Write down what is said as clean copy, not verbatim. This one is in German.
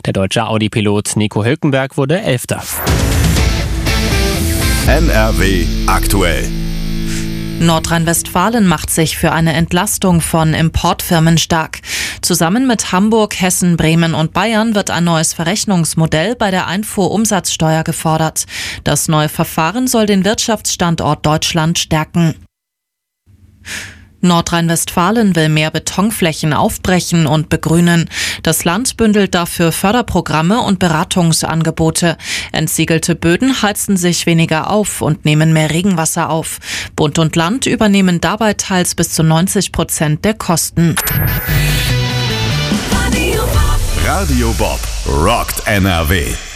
Der deutsche Audi-Pilot Nico Hülkenberg wurde 11. NRW aktuell. Nordrhein-Westfalen macht sich für eine Entlastung von Importfirmen stark. Zusammen mit Hamburg, Hessen, Bremen und Bayern wird ein neues Verrechnungsmodell bei der Einfuhrumsatzsteuer gefordert. Das neue Verfahren soll den Wirtschaftsstandort Deutschland stärken. Nordrhein-Westfalen will mehr Betonflächen aufbrechen und begrünen. Das Land bündelt dafür Förderprogramme und Beratungsangebote. Entsiegelte Böden heizen sich weniger auf und nehmen mehr Regenwasser auf. Bund und Land übernehmen dabei teils bis zu 90% der Kosten. Radio Bob rockt NRW.